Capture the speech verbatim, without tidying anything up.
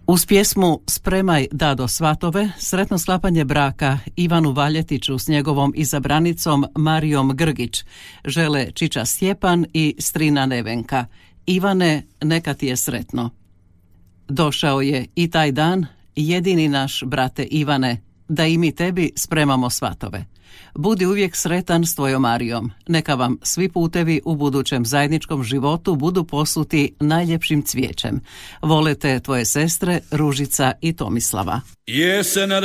Uz pjesmu Spremaj Dado svatove, sretno sklapanje braka Ivanu Valjetiću s njegovom izabranicom Marijom Grgić žele čiča Stjepan i strina Nevenka. Ivane, neka ti je sretno. Došao je i taj dan, jedini naš brate Ivane, da i mi tebi spremamo svatove. Budi uvijek sretan s tvojom Marijom. Neka vam svi putevi u budućem zajedničkom životu budu posuti najljepšim cvijećem. Vole te tvoje sestre Ružica i Tomislava. Jesen